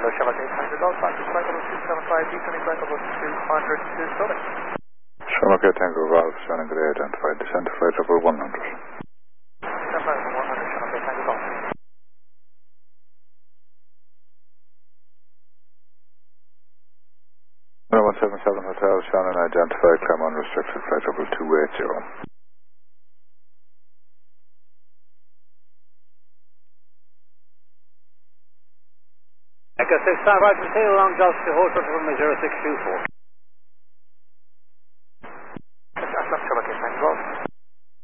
So Shamrock 800 Golf, flight level 275, descending flight level 200 to building. Shamrock 8 Tango Golf, sounding grey identified, descent to flight level 100. Descent flight level 100, Shamrock 8 Tango Golf. No 177 Hotel, Shannon identified, climb unrestricted, flight level 280. Echo 6 5 right, tail along Gulf to hold for 0624.